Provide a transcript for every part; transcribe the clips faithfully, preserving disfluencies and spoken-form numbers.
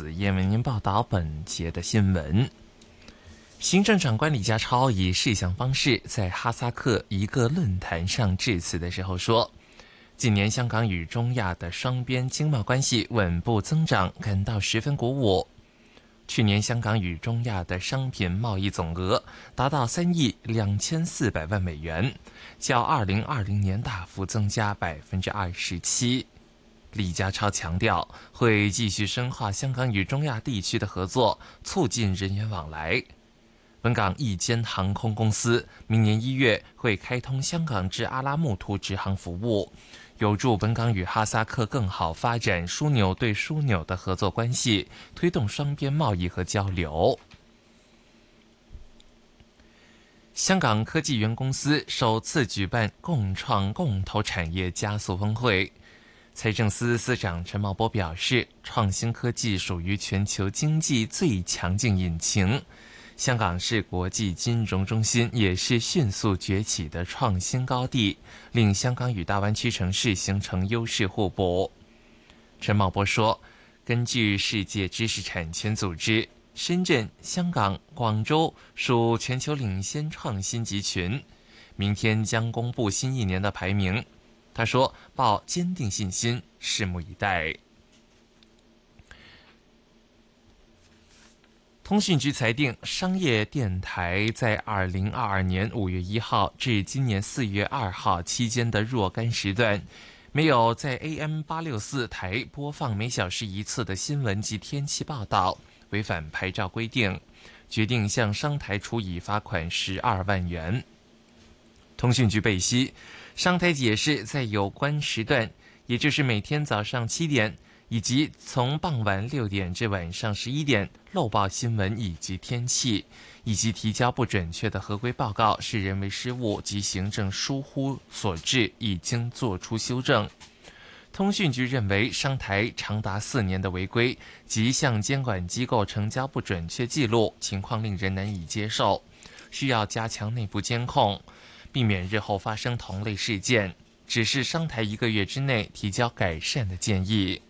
子，也为您报道本节的新闻。行政长官李家超以视像方式在哈萨克一个论坛上致辞的时候说，近年香港与中亚的双边经贸关系稳步增长，感到十分鼓舞。去年香港与中亚的商品贸易总额达到三亿两千四百万美元，较二零二零年大幅增加百分之二十七。李家超强调，会继续深化香港与中亚地区的合作，促进人员往来。本港一间航空公司明年一月会开通香港至阿拉木图直航服务，有助本港与哈萨克更好发展枢纽对枢纽的合作关系，推动双边贸易和交流。香港科技园公司首次举办共创共投产业加速峰会。财政司司长陈茂波表示，创新科技属于全球经济最强劲引擎。香港是国际金融中心，也是迅速崛起的创新高地，令香港与大湾区城市形成优势互补。陈茂波说，根据世界知识产权组织，深圳、香港、广州属全球领先创新集群，明天将公布新一年的排名。他说，抱坚定信心，拭目以待。通讯局裁定，商业电台在二零二二年五月一号至今年四月二号期间的若干时段，没有在 A M 八六四 台播放每小时一次的新闻及天气报道，违反牌照规定，决定向商台处以罚款十二万元。通讯局备悉，商台解释，在有关时段，也就是每天早上七点以及从傍晚六点至晚上十一点漏报新闻以及天气，以及提交不准确的合规报告是人为失误及行政疏忽所致，已经作出修正。通讯局认为，商台长达四年的违规及向监管机构呈交不准确记录，情况令人难以接受，需要加强内部监控，避免日后发生同类事件，指示商台一个月之内提交改善的建议。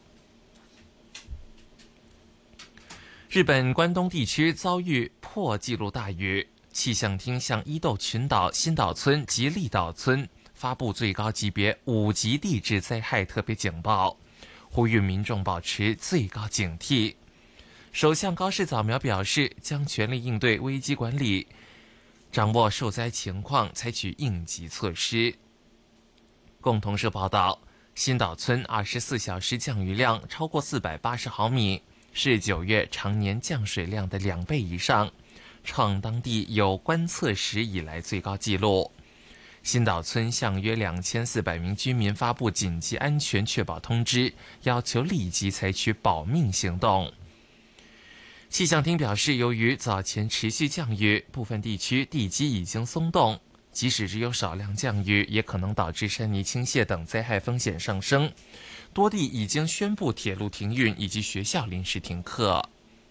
日本关东地区遭遇破纪录大雨，气象厅向伊豆群岛、新岛村及立岛村发布最高级别五级地质灾害特别警报，呼吁民众保持最高警惕。首相高市早苗表示，将全力应对危机管理，掌握受灾情况，采取应急措施。共同社报道，新岛村二十四小时降雨量超过四百八十毫米，是九月常年降水量的两倍以上，创当地有观测史以来最高纪录。新岛村向约两千四百名居民发布紧急安全确保通知，要求立即采取保命行动。气象厅表示，由于早前持续降雨，部分地区地基已经松动，即使只有少量降雨，也可能导致山泥倾泻等灾害风险上升。多地已经宣布铁路停运以及学校临时停课。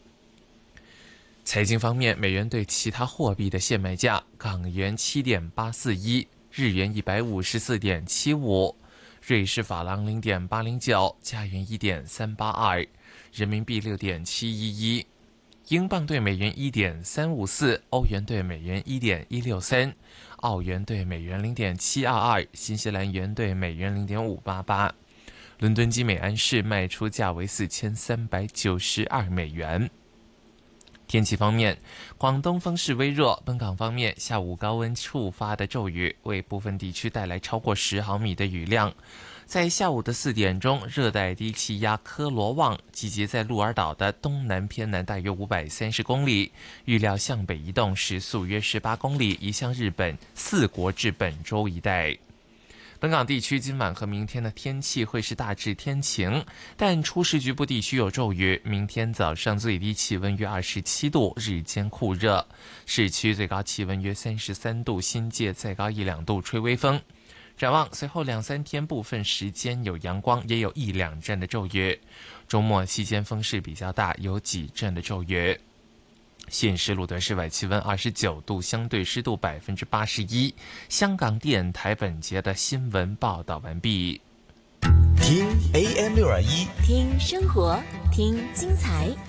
财经方面，美元对其他货币的现卖价：港元七点八四一，日元一百五十四点七五，瑞士法郎零点八零九，加元一点三八二，人民币六点七一一，英镑对美元一点三五四，欧元对美元一点一六三，澳元对美元零点七二二，新西兰元对美元零点五八八。伦敦基美安市卖出价为四千三百九十二美元。天气方面，广东风势微弱，本港方面下午高温触发的骤雨为部分地区带来超过十毫米的雨量。在下午的四点钟，热带低气压科罗旺集结在鹿儿岛的东南偏南大约五百三十公里，预料向北移动，时速约十八公里，移向日本四国至本州一带。本港地区今晚和明天的天气会是大致天晴，但初时局部地区有骤雨。明天早上最低气温约二十七度，日间酷热，市区最高气温约三十三度，新界再高一两度，吹微风。展望随后两三天部分时间有阳光，也有一两阵的骤雨。周末期间风势比较大，有几阵的骤雨。现时路段室外气温二十九度，相对湿度百分之八十一。香港电台本节的新闻报道完毕。 听 A M 六二一， 听生活，听精彩。